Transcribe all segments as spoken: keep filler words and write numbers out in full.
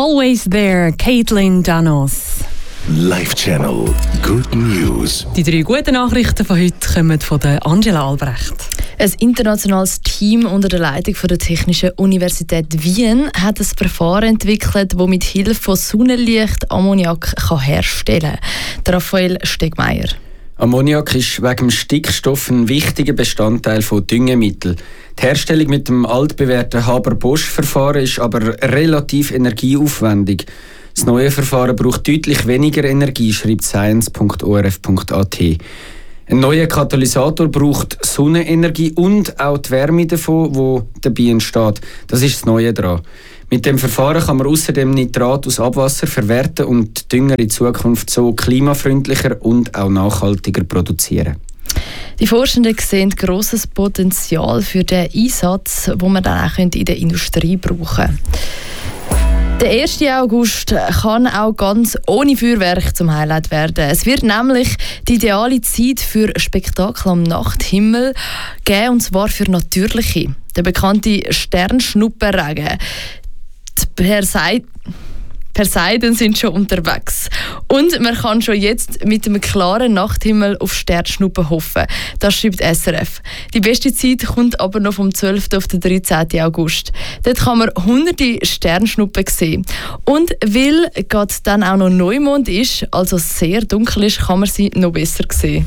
Always There, Caitlin Danos. Live Channel Good News. Die drei guten Nachrichten von heute kommen von der Angela Albrecht. Ein internationales Team unter der Leitung von der Technischen Universität Wien hat ein Verfahren entwickelt, das mit Hilfe von Sonnenlicht Ammoniak kann herstellen kann. Raphael Stegmeier. Ammoniak ist wegen dem Stickstoff ein wichtiger Bestandteil von Düngemitteln. Die Herstellung mit dem altbewährten Haber-Bosch-Verfahren ist aber relativ energieaufwendig. Das neue Verfahren braucht deutlich weniger Energie, schreibt science punkt o r f punkt a t. Ein neuer Katalysator braucht Sonnenenergie und auch die Wärme davon, die dabei entsteht. Das ist das Neue daran. Mit dem Verfahren kann man außerdem Nitrat aus Abwasser verwerten und Dünger in Zukunft so klimafreundlicher und auch nachhaltiger produzieren. Die Forschenden sehen grosses Potenzial für den Einsatz, den man dann auch in der Industrie brauchen könnte. Der erste August kann auch ganz ohne Feuerwerk zum Highlight werden. Es wird nämlich die ideale Zeit für Spektakel am Nachthimmel geben, und zwar für natürliche. Der bekannte Sternschnuppenregen. Die Perseiden Perseiden sind schon unterwegs. Und man kann schon jetzt mit einem klaren Nachthimmel auf Sternschnuppen hoffen. Das schreibt S R F. Die beste Zeit kommt aber noch vom zwölften auf den dreizehnten August. Dort kann man hunderte Sternschnuppen sehen. Und weil gerade dann auch noch Neumond ist, also sehr dunkel ist, kann man sie noch besser sehen.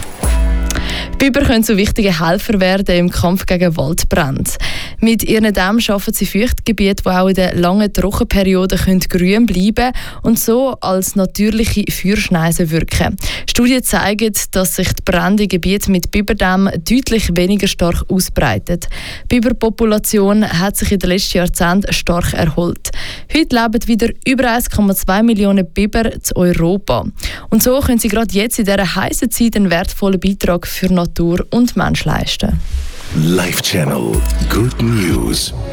Biber können so wichtige Helfer werden im Kampf gegen Waldbrände. Mit ihren Dämmen schaffen sie Feuchtgebiete, die auch in den langen Trockenperioden grün bleiben können und so als natürliche Feuerschneisen wirken. Studien zeigen, dass sich die Brände in Gebieten mit Biberdämmen deutlich weniger stark ausbreiten. Die Biberpopulation hat sich in den letzten Jahrzehnten stark erholt. Heute leben wieder über eins Komma zwei Millionen Biber in Europa. Und so können sie gerade jetzt in dieser heißen Zeit einen wertvollen Beitrag für Natur und Mensch leisten. Live Channel Good News.